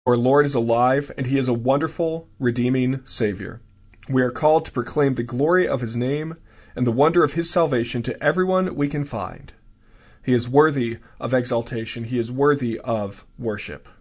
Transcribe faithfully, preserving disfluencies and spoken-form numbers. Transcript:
Our Lord is alive, and he is a wonderful, redeeming Savior. We are called to proclaim the glory of his name and the wonder of his salvation to everyone we can find. He is worthy of exaltation. He is worthy of worship.